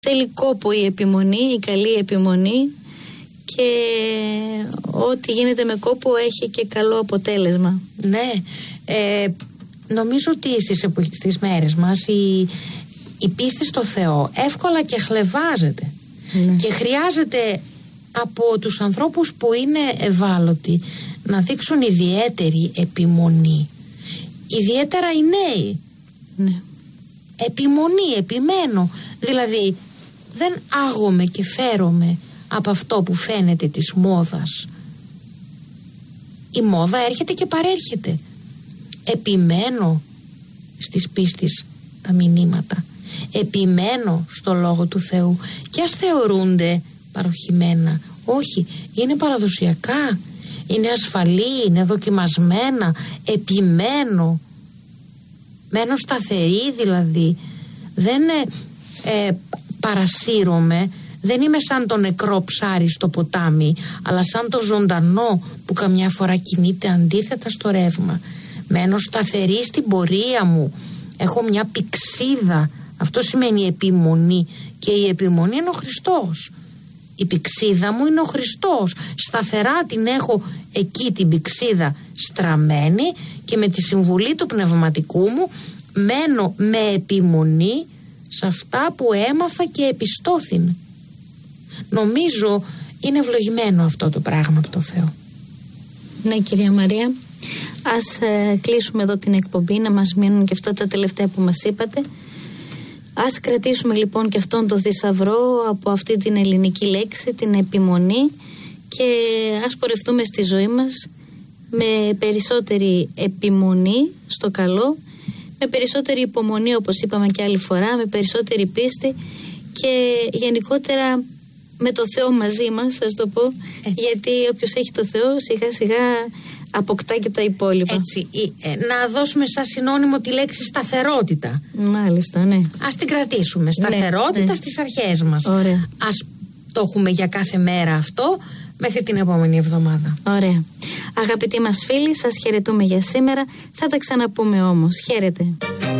Θέλει κόπο η επιμονή, η καλή επιμονή, και ό,τι γίνεται με κόπο έχει και καλό αποτέλεσμα. Ναι, νομίζω ότι στις μέρες μας η πίστη στο Θεό εύκολα και χλευάζεται. Ναι. Και χρειάζεται από τους ανθρώπους που είναι ευάλωτοι να δείξουν ιδιαίτερη επιμονή. Ιδιαίτερα οι νέοι. Ναι. Επιμονή, επιμένω. Δηλαδή δεν άγομαι και φέρομαι από αυτό που φαίνεται της μόδας. Η μόδα έρχεται και παρέρχεται. Επιμένω στις πίστης τα μηνύματα. Επιμένω στο Λόγο του Θεού. Και ας θεωρούνται παροχημένα. Όχι, είναι παραδοσιακά. Είναι ασφαλή, είναι δοκιμασμένα. Επιμένω. Μένω σταθερή δηλαδή. Δεν παρασύρωμαι. Δεν είμαι σαν το νεκρό ψάρι στο ποτάμι, αλλά σαν το ζωντανό που καμιά φορά κινείται αντίθετα στο ρεύμα. Μένω σταθερή στην πορεία μου. Έχω μια πηξίδα. Αυτό σημαίνει επιμονή. Και η επιμονή είναι ο Χριστός. Η πηξίδα μου είναι ο Χριστός. Σταθερά την έχω εκεί την πηξίδα στραμμένη, και με τη συμβουλή του πνευματικού μου μένω με επιμονή σε αυτά που έμαθα και επιστώθην. Νομίζω είναι ευλογημένο αυτό το πράγμα από το Θεό. Ναι, κυρία Μαρία. Ας κλείσουμε εδώ την εκπομπή, να μας μείνουν και αυτά τα τελευταία που μας είπατε. Ας κρατήσουμε λοιπόν και αυτόν τον θησαυρό από αυτή την ελληνική λέξη, την επιμονή, και ας πορευτούμε στη ζωή μας με περισσότερη επιμονή στο καλό, με περισσότερη υπομονή, όπως είπαμε και άλλη φορά, με περισσότερη πίστη και γενικότερα με το Θεό μαζί μας, ας το πω. Έτσι. Γιατί όποιος έχει το Θεό σιγά σιγά αποκτά και τα υπόλοιπα. Έτσι, να δώσουμε σαν συνώνυμο τη λέξη σταθερότητα. Μάλιστα, ναι. Ας την κρατήσουμε. Σταθερότητα, ναι, στις αρχές μας. Ωραία. Ας το έχουμε για κάθε μέρα αυτό, μέχρι την επόμενη εβδομάδα. Ωραία. Αγαπητοί μας φίλοι, σας χαιρετούμε για σήμερα. Θα τα ξαναπούμε όμως. Χαίρετε.